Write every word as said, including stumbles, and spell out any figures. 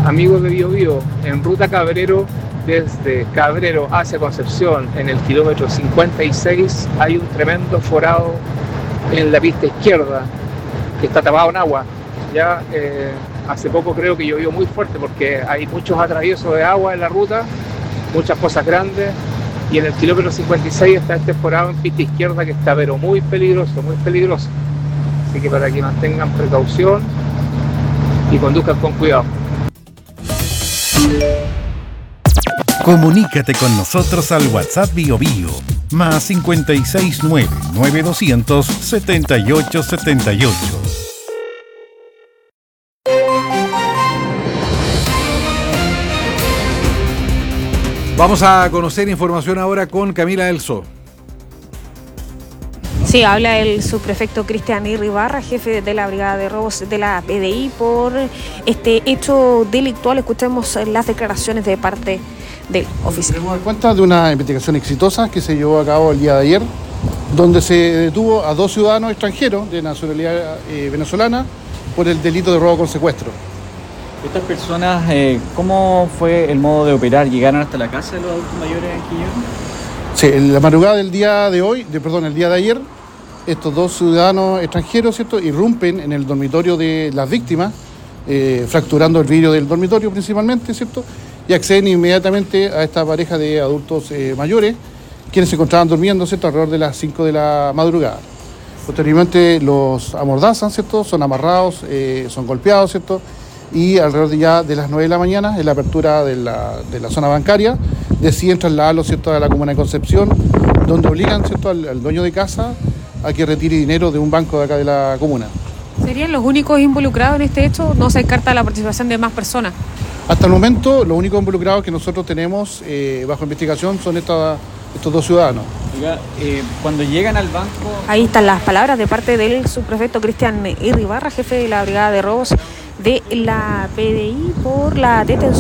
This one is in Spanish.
amigos de Biobío, en ruta Cabrero, desde Cabrero hacia Concepción, en el kilómetro cincuenta y seis, hay un tremendo forado en la pista izquierda que está tapado en agua. Ya eh, hace poco creo que llovió muy fuerte porque hay muchos atraviesos de agua en la ruta, muchas cosas grandes, y en el kilómetro cincuenta y seis está este forado en pista izquierda que está pero muy peligroso, muy peligroso. Así que para que mantengan precaución y conduzcan con cuidado. Comunícate con nosotros al WhatsApp Biobío, más cinco seis nueve, nueve dos cero cero, siete ocho siete ocho. Vamos a conocer información ahora con Camila Elso. Sí, habla el subprefecto Cristian Irribarra, jefe de la Brigada de Robos de la P D I, por este hecho delictual. Escuchemos las declaraciones de parte del oficial. Nos damos cuenta de una investigación exitosa que se llevó a cabo el día de ayer, donde se detuvo a dos ciudadanos extranjeros de nacionalidad eh, venezolana por el delito de robo con secuestro. Estas personas, eh, ¿cómo fue el modo de operar? ¿Llegaron hasta la casa de los adultos mayores en Quillón? Sí, en la madrugada del día de hoy, de, perdón, el día de ayer, estos dos ciudadanos extranjeros, ¿cierto?, irrumpen en el dormitorio de las víctimas, eh, fracturando el vidrio del dormitorio principalmente, ¿cierto?, y acceden inmediatamente a esta pareja de adultos eh, mayores, quienes se encontraban durmiendo, ¿cierto?, alrededor de las cinco de la madrugada. Posteriormente los amordazan, ¿cierto?, son amarrados, eh, son golpeados, ¿cierto?, y alrededor de ya de las nueve de la mañana, en la apertura de la, de la zona bancaria, deciden trasladarlos, ¿cierto?, a la comuna de Concepción, donde obligan, ¿cierto?, al, al dueño de casa a que retire dinero de un banco de acá de la comuna. ¿Serían los únicos involucrados en este hecho? ¿No se descarta la participación de más personas? Hasta el momento, los únicos involucrados que nosotros tenemos eh, bajo investigación son esta, estos dos ciudadanos. Oiga, eh, cuando llegan al banco... Ahí están las palabras de parte del subprefecto Cristian Irribarra, jefe de la Brigada de Robos de la P D I, por la detención